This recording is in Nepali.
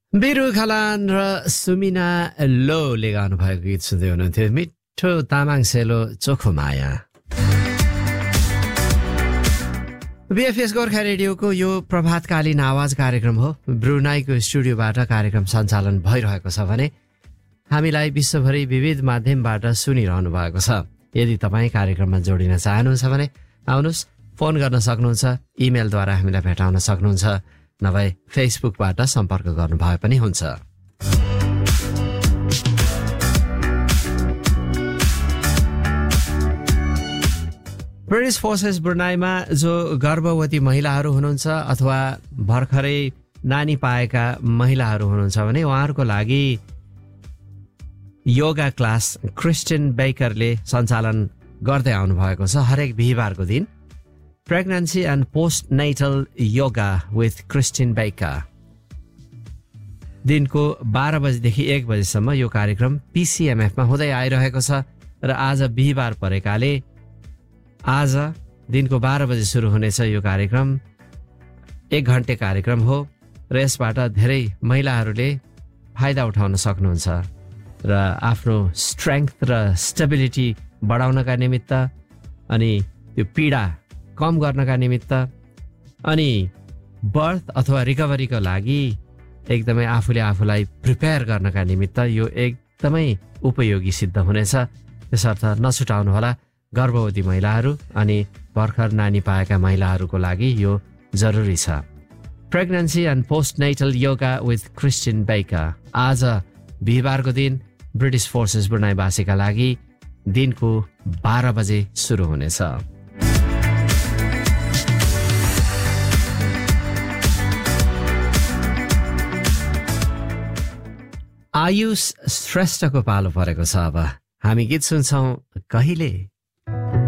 बिरु खलान र सुमिना लोले गाउनु भएको गीत सुन्दै हुनुहुन्थ्यो। मिठो तामाङ सेलो चोखो माया। बीएफएस गोर्खा रेडियोको यो प्रभातकालीन आवाज कार्यक्रम हो। ब्रुनाईको स्टुडियोबाट कार्यक्रम सञ्चालन भइरहेको छ भने हामीलाई विश्वभरि विविध माध्यमबाट सुनिरहनु भएको छ। यदि तपाईँ कार्यक्रममा जोडिन चाहनुहुन्छ भने आउनुहोस्, फोन गर्न सक्नुहुन्छ, इमेलद्वारा हामीलाई भेटाउन सक्नुहुन्छ, नभए फेसबुकबाट सम्पर्क गर्नुभए पनि हुन्छ। ब्रिटिश फोर्सेस ब्रुनाईमा जो गर्भवती महिलाहरू हुनुहुन्छ अथवा भर्खरै नानी पाएका महिलाहरू हुनुहुन्छ भने उहाँहरूको लागि योगा क्लास क्रिस्टियन बेकरले सञ्चालन गर्दै आउनु भएको छ। हरेक बिहिबारको दिन pregnancy and post natal yoga with Christian baker दिनको 12 बजेदेखि 1 बजेसम्म यो कार्यक्रम PCMFमा हुँदै आइरहेको छ र आज बिहिबार परेकाले आज दिनको 12 बजे सुरु हुनेछ यो कार्यक्रम। 1 घण्टे कार्यक्रम हो र यसबाट धेरै महिलाहरूले फाइदा उठाउन सक्नुहुन्छ र आफ्नो स्ट्रेङ्थ र स्टेबिलिटी बढाउनका निमित्त अनि यो पीडा कम गर्नका निमित्त अनि बर्थ अथवा रिकभरीको लागि एकदमै आफूले आफूलाई प्रिपेयर गर्नका निमित्त यो एकदमै उपयोगी सिद्ध हुनेछ। त्यसर्थ नछुटाउनुहोला। गर्भवती महिलाहरू अनि भर्खर नानी पाएका महिलाहरूको लागि यो जरुरी छ। Pregnancy and post natal yoga with Christian baker आज बिहिबारको दिन ब्रिटिश फोर्सेस ब्रुनाईवासीका लागि दिनको 12 बजे सुरु हुनेछ। आयुष श्रेष्ठको पालो परेको छ। अब हामी गीत सुन्छौँ कहिले।